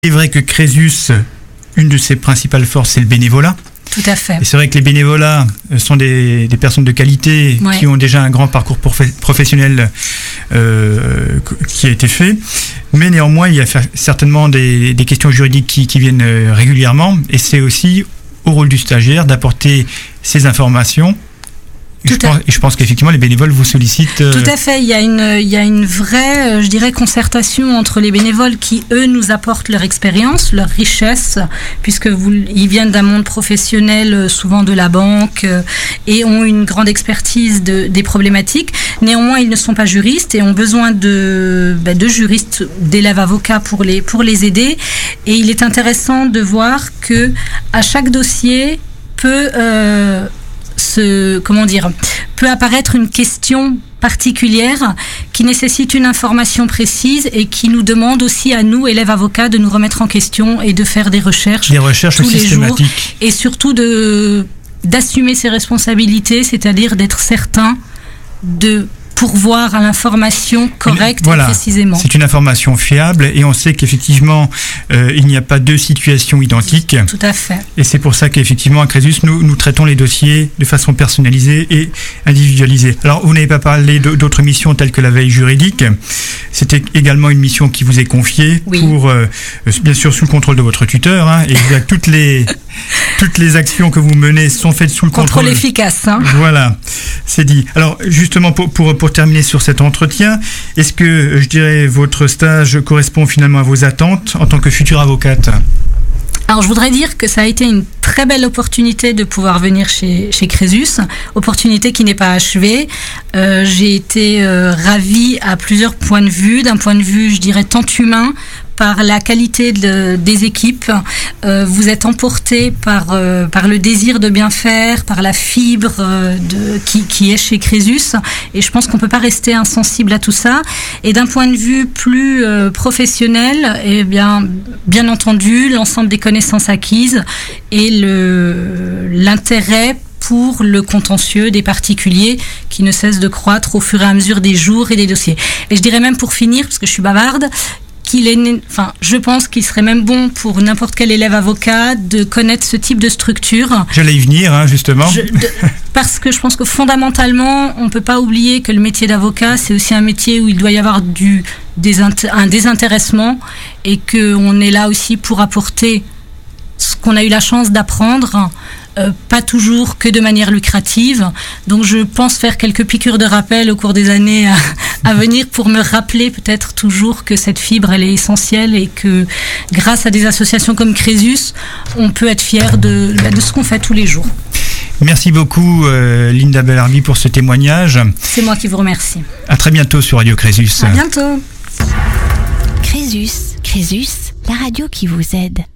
C'est vrai que Crésus, une de ses principales forces, c'est le bénévolat. Tout à fait. Et c'est vrai que les bénévolats sont des personnes de qualité qui ont déjà un grand parcours professionnel qui a été fait. Mais néanmoins, il y a certainement des questions juridiques qui viennent régulièrement. Et c'est aussi au rôle du stagiaire d'apporter ces informations. Et je pense qu'effectivement, les bénévoles vous sollicitent. Tout à fait. Il y a une vraie, je dirais, concertation entre les bénévoles qui, eux, nous apportent leur expérience, leur richesse, puisque ils viennent d'un monde professionnel, souvent de la banque, et ont une grande expertise des problématiques. Néanmoins, ils ne sont pas juristes et ont besoin de juristes, d'élèves avocats pour les aider. Et il est intéressant de voir que à chaque dossier peut peut apparaître une question particulière qui nécessite une information précise et qui nous demande aussi à nous, élèves avocats, de nous remettre en question et de faire des recherches tous les jours. Et surtout d'assumer ses responsabilités, c'est-à-dire d'être certain de pourvoir à l'information correcte et précisément. C'est une information fiable et on sait qu'effectivement il n'y a pas deux situations identiques. Tout à fait. Et c'est pour ça qu'effectivement à Crésus nous traitons les dossiers de façon personnalisée et individualisée. Alors vous n'avez pas parlé d'autres missions telles que la veille juridique. C'était également une mission qui vous est confiée pour bien sûr sous le contrôle de votre tuteur. Et toutes les actions que vous menez sont faites sous le contrôle efficace. Voilà, c'est dit. Alors justement pour terminer sur cet entretien, est-ce que je dirais votre stage correspond finalement à vos attentes en tant que future avocate ? Alors je voudrais dire que ça a été une très belle opportunité de pouvoir venir chez Crésus, opportunité qui n'est pas achevée. J'ai été ravie à plusieurs points de vue, d'un point de vue, je dirais, tant humain, par la qualité des équipes. Vous êtes emporté par le désir de bien faire, par la fibre qui est chez Crésus. Et je pense qu'on peut pas rester insensible à tout ça. Et d'un point de vue plus professionnel, eh bien entendu, l'ensemble des connaissances acquises et l'intérêt pour le contentieux des particuliers qui ne cesse de croître au fur et à mesure des jours et des dossiers. Et je dirais même pour finir, parce que je suis bavarde, je pense qu'il serait même bon pour n'importe quel élève avocat de connaître ce type de structure. J'allais y venir, justement. Parce que je pense que fondamentalement, on ne peut pas oublier que le métier d'avocat, c'est aussi un métier où il doit y avoir un désintéressement et qu'on est là aussi pour apporter ce qu'on a eu la chance d'apprendre, pas toujours que de manière lucrative. Donc je pense faire quelques piqûres de rappel au cours des années à venir pour me rappeler peut-être toujours que cette fibre, elle est essentielle et que grâce à des associations comme Crésus, on peut être fier de ce qu'on fait tous les jours. Merci beaucoup Linda Bellarbi pour ce témoignage. C'est moi qui vous remercie. À très bientôt sur Radio Crésus. À bientôt. Crésus, la radio qui vous aide.